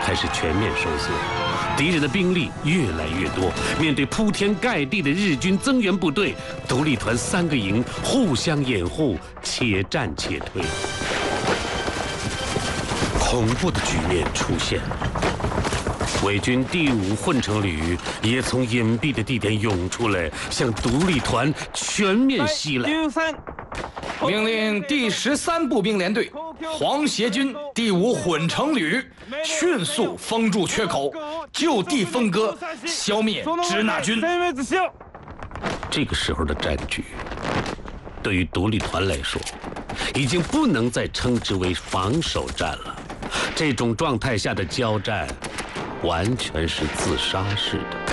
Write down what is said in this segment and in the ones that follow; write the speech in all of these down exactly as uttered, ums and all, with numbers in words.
开始全面收缩，敌人的兵力越来越多。面对铺天盖地的日军增援部队，独立团三个营互相掩护，且战且退。恐怖的局面出现了。伪军第五混成旅也从隐蔽的地点涌出来，向独立团全面袭来。 命令第十三步兵连队皇协军第五混成旅迅速封住缺口，就地分割，消灭支那军。 这个时候的战局，对于独立团来说，已经不能再称之为防守战了。这种状态下的交战，完全是自杀式的。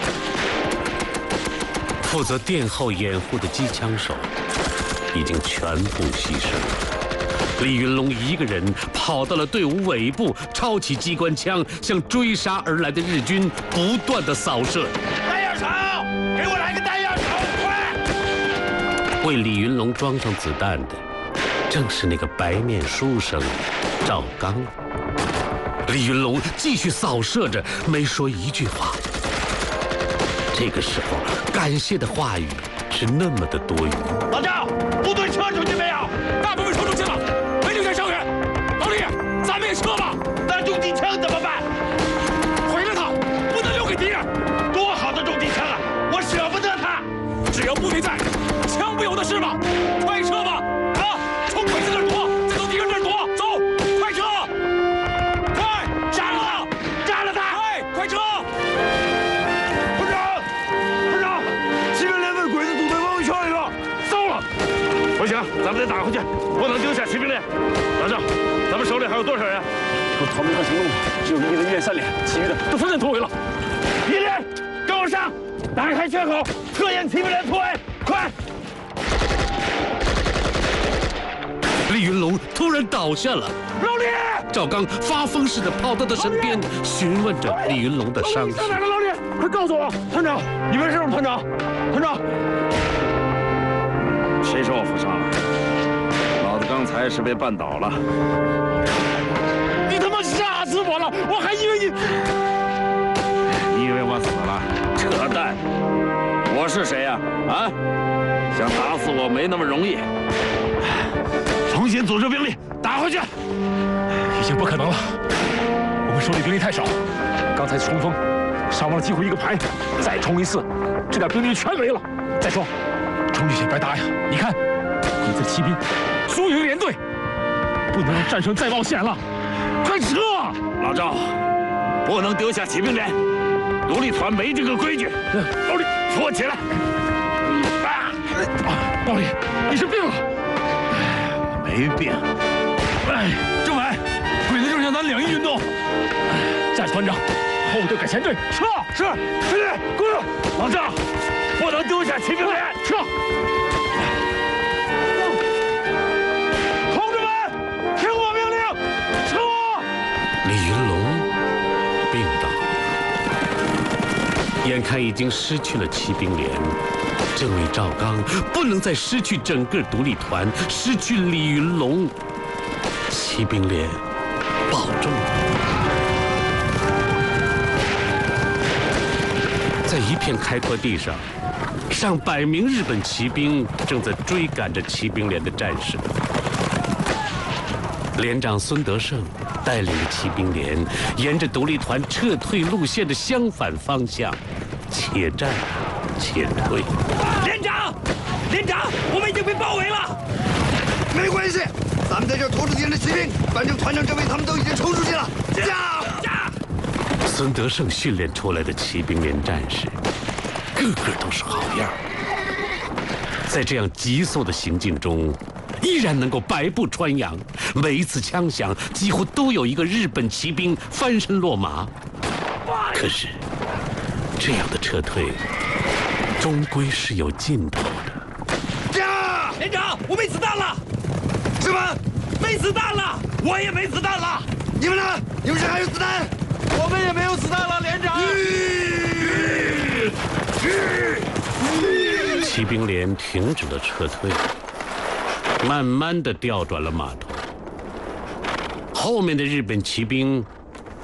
负责殿后掩护的机枪手已经全部牺牲了。李云龙一个人跑到了队伍尾部，抄起机关枪，向追杀而来的日军不断的扫射。 弹药手，给我来个弹药手，快！ 为李云龙装上子弹的，正是那个白面书生赵刚。李云龙继续扫射着，没说一句话。这个时候，感谢的话语是那么的多余。 老赵，部队撤出去没有？ 大部分撤出去了，没留下伤员。老李，咱们也撤吧。 那重机枪怎么办？ 毁了它，不能留给敌人。 多好的重机枪啊，我舍不得它。 只要部队在，枪不有的是吗？快撤吧！啊，从鬼子那儿躲，再从敌人那儿躲，走，快撤！快， 炸了，炸了它！ 快，快撤！ 团长，团长，骑兵连被鬼子堵在包围圈里了，糟了！不行，咱们得打回去，不能丢下骑兵连。老赵，咱们手里还有多少人？ 我逃命和行动只有一个岳三连，其余的都分散突围了。 一连，跟我上，打开缺口，测验骑兵连突围，快！ 李云龙突然倒下了， 老李， 赵刚发疯似的跑到他身边，询问着李云龙的伤势。 到哪了，老李？快告诉我，团长，你没事吗？团长，团长， 谁说我负伤了？老子刚才是被绊倒了。 你他妈吓死我了！我还以为你…… 你以为我死了？扯淡！我是谁呀？啊？想打死我没那么容易。 重新组织兵力，打回去。 已经不可能了，我们手里兵力太少，刚才冲锋伤亡了几乎一个排，再冲一次，这点兵力全没了。再说，冲进去白搭呀！你看，鬼子骑兵输赢连队，不能让战胜再冒险了。快撤！ 老赵，不能丢下骑兵连，独立团没这个规矩。老李，扶我起来。 啊！老李，你是病了？ 没病。 哎，政委，鬼子正向咱两翼运动。战士团长，后队改前队，撤！ 是，司令，过来。 老赵，不能丢下骑兵连， 撤！ 同志们，听我命令，撤！ 李云龙病倒了，眼看已经失去了骑兵连，政委赵刚不能再失去整个独立团，失去李云龙，骑兵连保重。在一片开阔地上，上百名日本骑兵正在追赶着骑兵连的战士。连长孙德胜带领着骑兵连，沿着独立团撤退路线的相反方向，且战且退。 连长，连长，我们已经被包围了。 没关系，咱们在这儿拖住敌人的骑兵，反正团长这位他们都已经冲出去了。加加！ 孙德胜训练出来的骑兵连战士，个个都是好样。在这样急速的行进中，依然能够百步穿杨。每一次枪响，几乎都有一个日本骑兵翻身落马。可是，这样的撤退，终归是有尽头的。 加！ 连长，我没子弹了。 什么？ 没子弹了？我也没子弹了。 你们呢？你们谁还有子弹？ 我们也没有子弹了，连长。 骑兵连停止了撤退，慢慢地调转了马头。后面的日本骑兵